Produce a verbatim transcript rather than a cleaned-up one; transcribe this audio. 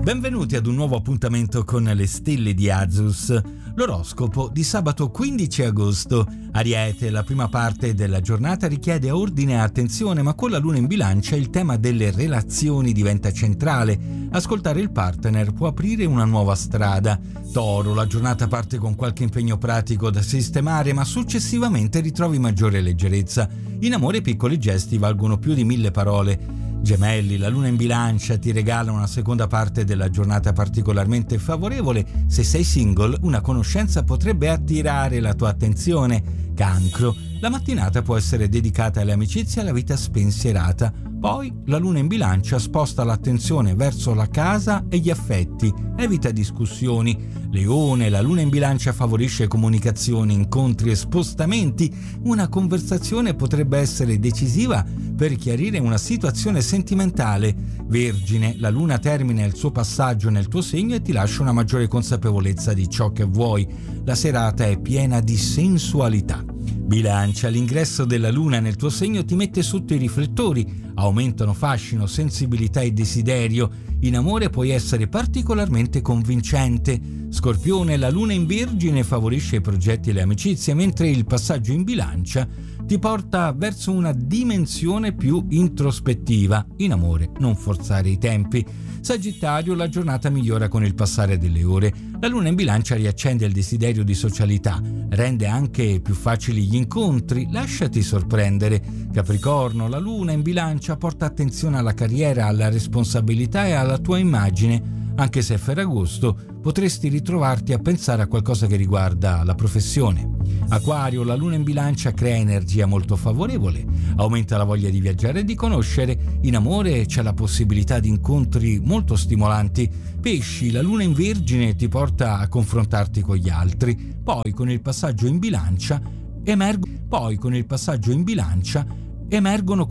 Benvenuti ad un nuovo appuntamento con le stelle di Azus. L'oroscopo di sabato quindici agosto. Ariete, la prima parte della giornata richiede ordine e attenzione, ma con la luna in bilancia il tema delle relazioni diventa centrale. Ascoltare il partner può aprire una nuova strada. Toro, la giornata parte con qualche impegno pratico da sistemare, ma successivamente ritrovi maggiore leggerezza. In amore piccoli gesti valgono più di mille parole. Gemelli, la luna in bilancia ti regala una seconda parte della giornata particolarmente favorevole. Se sei single, una conoscenza potrebbe attirare la tua attenzione. Cancro, la mattinata può essere dedicata alle amicizie e alla vita spensierata. Poi la luna in bilancia sposta l'attenzione verso la casa e gli affetti, evita discussioni. Leone, la luna in bilancia favorisce comunicazioni, incontri e spostamenti. Una conversazione potrebbe essere decisiva per chiarire una situazione sentimentale. Vergine, la luna termina il suo passaggio nel tuo segno e ti lascia una maggiore consapevolezza di ciò che vuoi. La serata è piena di sensualità. Bilancia, l'ingresso della luna nel tuo segno ti mette sotto i riflettori, aumentano fascino, sensibilità e desiderio. In amore puoi essere particolarmente convincente. Scorpione, la luna in Vergine favorisce i progetti e le amicizie, mentre il passaggio in Bilancia ti porta verso una dimensione più introspettiva. In amore non forzare i tempi. Sagittario, la giornata migliora con il passare delle ore. La luna in Bilancia riaccende il desiderio di socialità, rende anche più facili gli incontri, lasciati sorprendere. Capricorno, la luna in Bilancia porta attenzione alla carriera, alla responsabilità e alla tua immagine. Anche se è Ferragosto, potresti ritrovarti a pensare a qualcosa che riguarda la professione. Acquario, la luna in bilancia crea energia molto favorevole, aumenta la voglia di viaggiare e di conoscere. In amore c'è la possibilità di incontri molto stimolanti. Pesci, la luna in Vergine ti porta a confrontarti con gli altri. Poi con il passaggio in bilancia emerg- poi con il passaggio in bilancia emergono